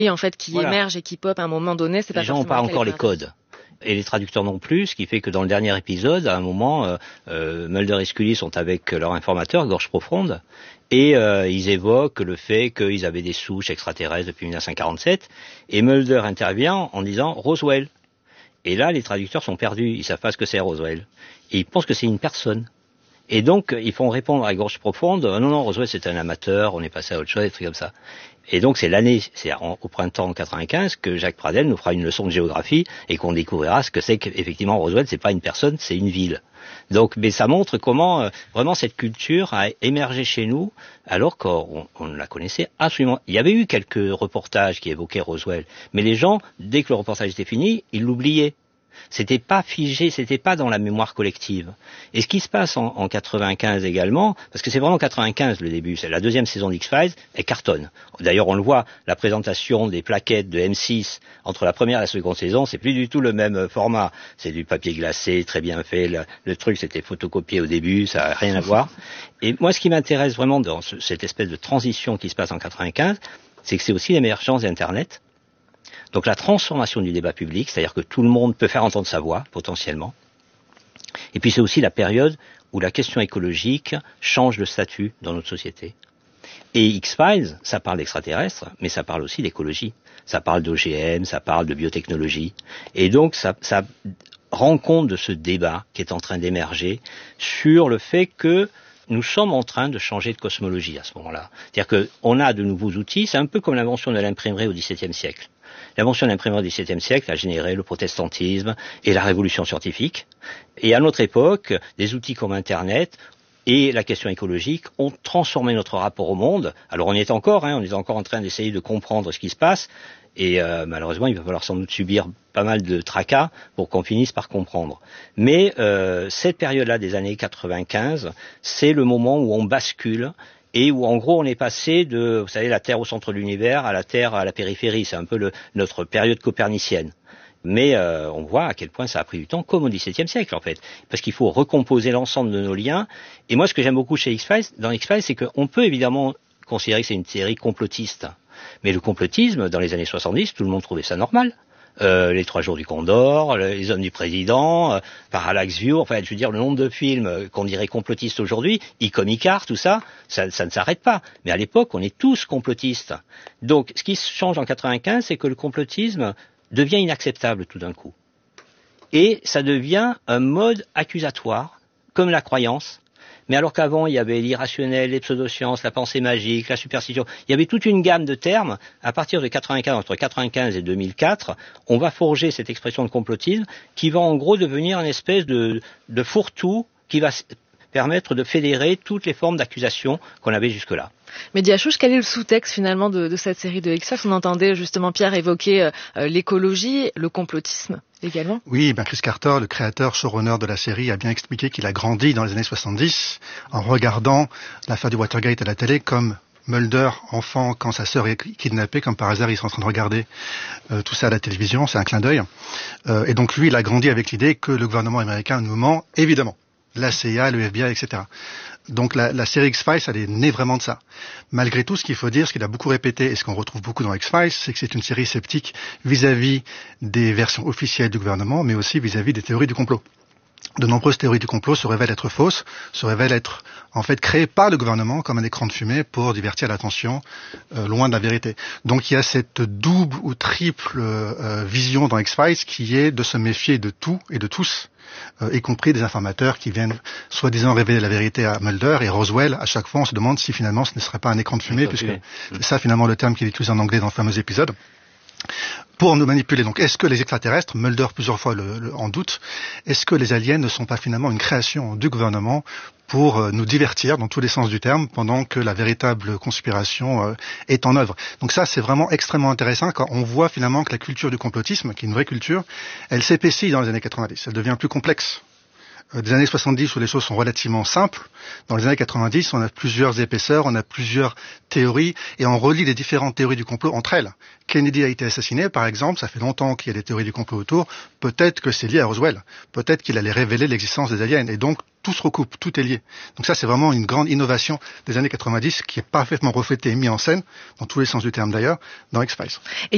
en fait, qui émergent et qui pop à un moment donné, c'est pas forcément... Les gens n'ont pas encore les codes. Et les traducteurs non plus, ce qui fait que dans le dernier épisode, à un moment, Mulder et Scully sont avec leur informateur, Gorge Profonde, et ils évoquent le fait qu'ils avaient des souches extraterrestres depuis 1947, et Mulder intervient en disant Roswell. Et là, les traducteurs sont perdus, ils savent pas ce que c'est Roswell. Et ils pensent que c'est une personne. Et donc, ils font répondre à Gorge Profonde, non, Roswell c'est un amateur, on est passé à autre chose, des trucs comme ça. Et donc, c'est au printemps 95 que Jacques Pradel nous fera une leçon de géographie et qu'on découvrira ce que c'est qu'effectivement Roswell, c'est pas une personne, c'est une ville. Donc, mais ça montre comment vraiment cette culture a émergé chez nous, alors qu'on ne la connaissait absolument. Il y avait eu quelques reportages qui évoquaient Roswell, mais les gens, dès que le reportage était fini, ils l'oubliaient. C'était pas figé, c'était pas dans la mémoire collective. Et ce qui se passe en 95 également, parce que c'est vraiment 95 le début, c'est la deuxième saison d'X-Files, elle cartonne. D'ailleurs, on le voit, la présentation des plaquettes de M6 entre la première et la seconde saison, c'est plus du tout le même format. C'est du papier glacé, très bien fait. Le truc, c'était photocopié au début, ça n'a rien à voir. Et moi, ce qui m'intéresse vraiment dans cette espèce de transition qui se passe en 95, c'est que c'est aussi l'émergence d'Internet. Donc la transformation du débat public, c'est-à-dire que tout le monde peut faire entendre sa voix, potentiellement. Et puis c'est aussi la période où la question écologique change de statut dans notre société. Et X-Files, ça parle d'extraterrestres, mais ça parle aussi d'écologie. Ça parle d'OGM, ça parle de biotechnologie. Et donc ça rend compte de ce débat qui est en train d'émerger sur le fait que nous sommes en train de changer de cosmologie à ce moment-là. C'est-à-dire qu'on a de nouveaux outils, c'est un peu comme l'invention de l'imprimerie au XVIIe siècle. L'invention de l'imprimerie au XVIIe siècle a généré le protestantisme et la révolution scientifique. Et à notre époque, des outils comme Internet et la question écologique ont transformé notre rapport au monde. Alors on est encore en train d'essayer de comprendre ce qui se passe. Et malheureusement, il va falloir sans doute subir pas mal de tracas pour qu'on finisse par comprendre. Mais cette période-là des années 95, c'est le moment où on bascule et où en gros on est passé de, vous savez, la Terre au centre de l'univers à la Terre à la périphérie. C'est un peu notre période copernicienne. Mais on voit à quel point ça a pris du temps, comme au XVIIe siècle en fait, parce qu'il faut recomposer l'ensemble de nos liens. Et moi, ce que j'aime beaucoup chez X-Files, dans X-Files, c'est qu'on peut évidemment considérer que c'est une série complotiste. Mais le complotisme, dans les années 70, tout le monde trouvait ça normal. Les 3 jours du Condor, les hommes du président, Parallax View, enfin je veux dire le nombre de films qu'on dirait complotistes aujourd'hui, Icar, tout ça, ça ne s'arrête pas. Mais à l'époque, on est tous complotistes. Donc ce qui change en 95, c'est que le complotisme devient inacceptable tout d'un coup. Et ça devient un mode accusatoire, comme la croyance. Mais alors qu'avant, il y avait l'irrationnel, les pseudosciences, la pensée magique, la superstition, il y avait toute une gamme de termes. À partir de 95, entre 95 et 2004, on va forger cette expression de complotisme qui va en gros devenir une espèce de fourre-tout qui va permettre de fédérer toutes les formes d'accusation qu'on avait jusque-là. Mais Diachouche, quel est le sous-texte finalement de cette série de X-Files? On entendait justement Pierre évoquer l'écologie, le complotisme également. Oui, Chris Carter, le créateur showrunner de la série, a bien expliqué qu'il a grandi dans les années 70 en regardant l'affaire du Watergate à la télé comme Mulder, enfant, quand sa sœur est kidnappée, comme par hasard, ils sont en train de regarder tout ça à la télévision, c'est un clin d'œil. Et donc lui, il a grandi avec l'idée que le gouvernement américain nous ment, évidemment. La CIA, le FBI, etc. Donc la série X-Files, elle est née vraiment de ça. Malgré tout, ce qu'il faut dire, ce qu'il a beaucoup répété et ce qu'on retrouve beaucoup dans X-Files, c'est que c'est une série sceptique vis-à-vis des versions officielles du gouvernement, mais aussi vis-à-vis des théories du complot. De nombreuses théories du complot se révèlent être fausses, se révèlent être en fait créées par le gouvernement comme un écran de fumée pour divertir l'attention loin de la vérité. Donc il y a cette double ou triple vision dans X-Files qui est de se méfier de tout et de tous, y compris des informateurs qui viennent soi-disant révéler la vérité à Mulder et Roswell. À chaque fois, on se demande si finalement ce ne serait pas un écran de fumée, puisque c'est ça finalement le terme qui est utilisé en anglais dans le fameux épisode. Pour nous manipuler. Donc, est-ce que les extraterrestres, Mulder plusieurs fois en doute, est-ce que les aliens ne sont pas finalement une création du gouvernement pour nous divertir dans tous les sens du terme pendant que la véritable conspiration est en œuvre? Donc ça, c'est vraiment extrêmement intéressant quand on voit finalement que la culture du complotisme, qui est une vraie culture, elle s'épaissit dans les années 90, elle devient plus complexe. Des années 70 où les choses sont relativement simples. Dans les années 90, on a plusieurs épaisseurs, on a plusieurs théories, et on relie les différentes théories du complot entre elles. Kennedy a été assassiné, par exemple, ça fait longtemps qu'il y a des théories du complot autour, peut-être que c'est lié à Roswell, peut-être qu'il allait révéler l'existence des aliens, et donc tout se recoupe, tout est lié. Donc ça, c'est vraiment une grande innovation des années 90 qui est parfaitement reflétée et mise en scène, dans tous les sens du terme d'ailleurs, dans X-Files.